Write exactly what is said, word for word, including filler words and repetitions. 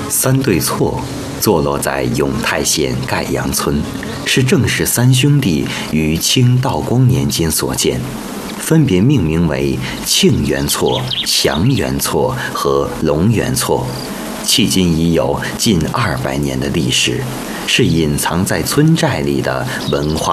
三对错坐落在永泰县盖阳村，是郑氏三兄弟于清道光年间所建，分别命名为庆元错、祥元错和龙元错，迄今已有近二百年的历史，是隐藏在村寨里的文化